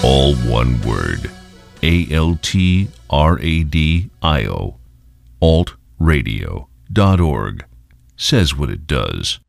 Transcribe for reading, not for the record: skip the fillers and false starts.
All one word. ALTRADIO. altradio.org. Says what it does.